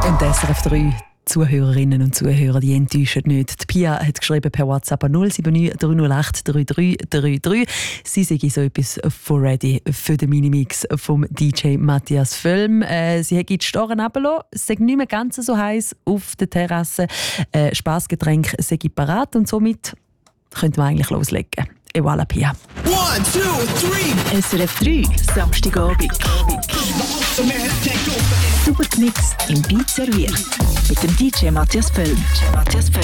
Und SRF 3 Zuhörerinnen und Zuhörer, die enttäuschen nicht. Die Pia hat geschrieben per WhatsApp an 079 308 3333. Sie sei so etwas von ready für den Minimix vom DJ Matthias Völm. Sie hat die Storen runtergelassen. Es sei nicht mehr ganz so heiß auf der Terrasse. Spassgetränk sei parat und somit könnte man eigentlich loslegen. Et voilà, Pia. 1, 2, 3. SRF 3, Samstagabend. Super Knicks im Beat serviert. Mit dem DJ Matthias Völm.